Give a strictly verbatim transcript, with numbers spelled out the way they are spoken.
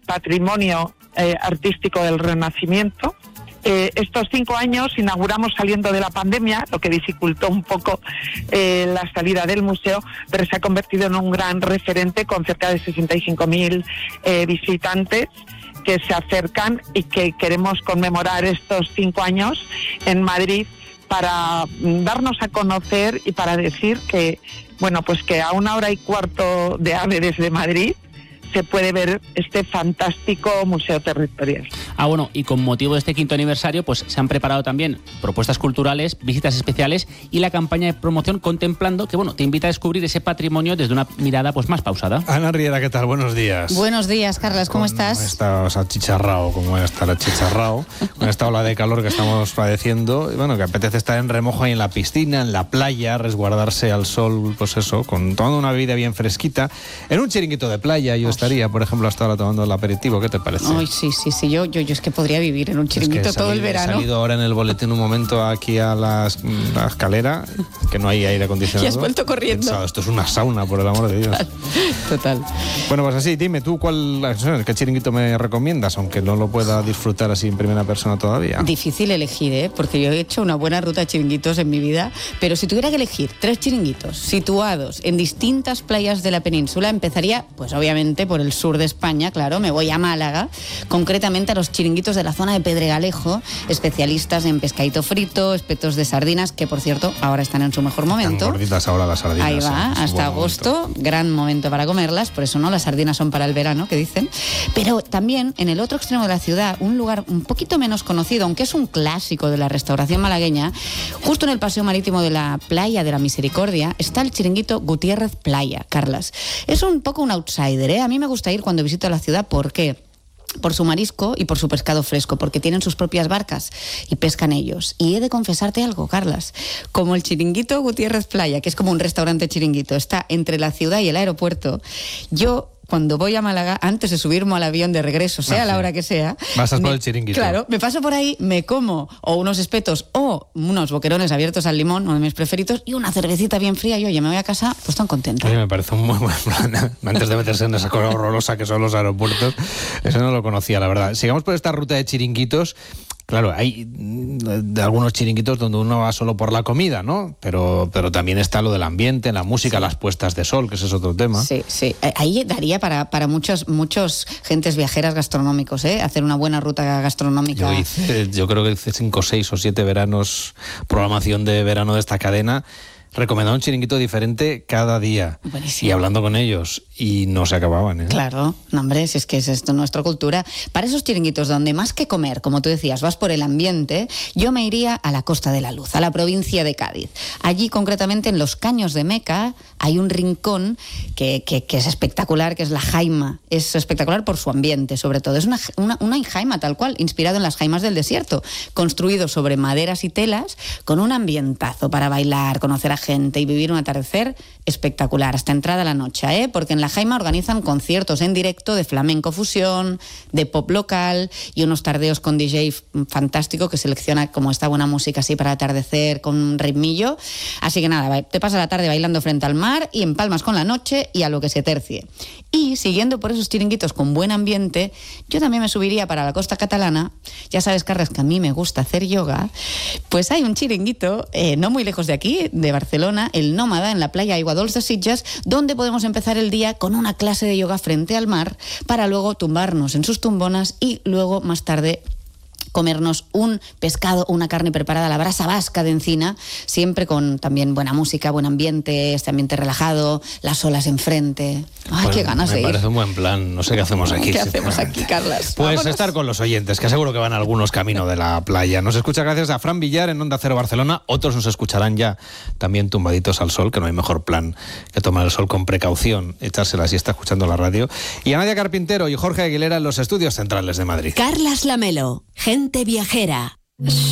patrimonio eh, artístico del Renacimiento. Eh, estos cinco años inauguramos saliendo de la pandemia, lo que dificultó un poco eh, la salida del museo, pero se ha convertido en un gran referente con cerca de sesenta y cinco mil eh, visitantes que se acercan y que queremos conmemorar estos cinco años en Madrid para darnos a conocer y para decir que, bueno, pues que a una hora y cuarto de AVE desde Madrid se puede ver este fantástico museo territorial. Ah, bueno, y con motivo de este quinto aniversario, pues se han preparado también propuestas culturales, visitas especiales y la campaña de promoción Contemplando, que bueno, te invita a descubrir ese patrimonio desde una mirada pues más pausada. Ana Riera, ¿qué tal? Buenos días. Buenos días, Carlas, ¿cómo estás? Estás achicharrao, como va a estar achicharrao, con esta ola de calor que estamos padeciendo, y bueno, que apetece estar en remojo ahí en la piscina, en la playa, resguardarse al sol, pues eso, con tomando una bebida bien fresquita, en un chiringuito de playa. Yo estaría, por ejemplo, hasta ahora tomando el aperitivo. ¿Qué te parece? Ay, sí, sí, sí. Yo, yo, yo es que podría vivir en un chiringuito es que todo salí, el verano. He salido ahora en el boletín un momento aquí a las, la escalera, que no hay aire acondicionado. Y has vuelto corriendo. Pensado, esto es una sauna, por el amor de Dios. Total. Bueno, pues así, dime tú cuál, qué chiringuito me recomiendas, aunque no lo pueda disfrutar así en primera persona todavía. Difícil elegir, ¿eh? Porque yo he hecho una buena ruta de chiringuitos en mi vida, pero si tuviera que elegir tres chiringuitos situados en distintas playas de la península, empezaría, pues obviamente, por el sur de España, claro, me voy a Málaga, concretamente a los chiringuitos de la zona de Pedregalejo, especialistas en pescadito frito, espetos de sardinas, que por cierto, ahora están en su mejor momento. Están gorditas ahora las sardinas. Ahí va, ¿eh? hasta agosto, momento. Gran momento para comerlas, por eso no, las sardinas son para el verano, que dicen. Pero también, en el otro extremo de la ciudad, un lugar un poquito menos conocido, aunque es un clásico de la restauración malagueña, justo en el paseo marítimo de la playa de la Misericordia, está el chiringuito Gutiérrez Playa, Carlas. Es un poco un outsider, ¿eh? A mí me gusta ir cuando visito la ciudad, ¿por qué? Por su marisco y por su pescado fresco, porque tienen sus propias barcas y pescan ellos. Y he de confesarte algo, Carlas, como el chiringuito Gutiérrez Playa, que es como un restaurante chiringuito, está entre la ciudad y el aeropuerto, yo cuando voy a Málaga, antes de subirme al avión de regreso, sea ah, sí. la hora que sea... Vas me, por el chiringuito. Claro, me paso por ahí, me como o unos espetos o unos boquerones abiertos al limón, uno de mis preferidos, y una cervecita bien fría, y oye, me voy a casa, pues tan contenta. Oye, me parece un muy buen plan. Antes de meterse en esa cosa horrorosa que son los aeropuertos, eso no lo conocía, la verdad. Sigamos por esta ruta de chiringuitos. Claro, hay de algunos chiringuitos donde uno va solo por la comida, ¿no? Pero, pero también está lo del ambiente, la música, sí. Las puestas de sol, que ese es otro tema. Sí, sí. Ahí daría para, para muchos, muchos gentes viajeras gastronómicos, ¿eh? Hacer una buena ruta gastronómica. Yo, hice, yo creo que hice cinco, seis o siete veranos, programación de verano de esta cadena, recomendaba un chiringuito diferente cada día. Buenísimo. Y hablando con ellos, y no se acababan, ¿eh? Claro, no, hombre, si es que es esto nuestra cultura. Para esos chiringuitos donde más que comer, como tú decías, vas por el ambiente, yo me iría a la Costa de la Luz, a la provincia de Cádiz. Allí, concretamente, en los Caños de Meca, hay un rincón que, que, que es espectacular, que es la jaima. Es espectacular por su ambiente, sobre todo. Es una, una, una jaima tal cual, inspirado en las jaimas del desierto, construido sobre maderas y telas, con un ambientazo para bailar, conocer a gente y vivir un atardecer espectacular, hasta entrada la noche, ¿eh? Porque en la Jaima organizan conciertos en directo de flamenco fusión, de pop local y unos tardeos con D J fantástico que selecciona como esta buena música así para atardecer con un ritmillo. Así que nada, te pasas la tarde bailando frente al mar y empalmas con la noche y a lo que se tercie. Y siguiendo por esos chiringuitos con buen ambiente, yo también me subiría para la costa catalana. Ya sabes, Carles, que a mí me gusta hacer yoga. Pues hay un chiringuito, eh, no muy lejos de aquí, de Barcelona, el Nómada, en la playa Aiguadols de Sitges, donde podemos empezar el día con una clase de yoga frente al mar para luego tumbarnos en sus tumbonas y luego más tarde comernos un pescado o una carne preparada a la brasa vasca de Encina, siempre con también buena música, buen ambiente, este ambiente relajado, las olas enfrente. Ay, pues qué ganas de ir. Me parece un buen plan, no sé qué hacemos aquí. ¿Qué hacemos aquí, Carlas? Pues Vámonos. Estar con los oyentes, que seguro que van algunos camino de la playa. Nos escucha gracias a Fran Villar en Onda Cero Barcelona, otros nos escucharán ya también tumbaditos al sol, que no hay mejor plan que tomar el sol con precaución, echarse la siesta escuchando la radio. Y a Nadia Carpintero y Jorge Aguilera en los estudios centrales de Madrid. Carlas Lamelo, gente viajera.